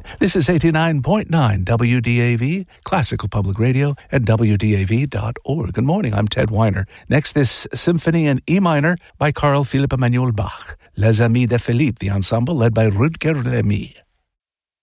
This is 89.9 WDAV, Classical Public Radio, and WDAV.org. Good morning, I'm Ted Weiner. Next, this symphony in E minor by Carl Philipp Emanuel Bach. Les Amis de Philippe, the ensemble led by Rutger Lemy.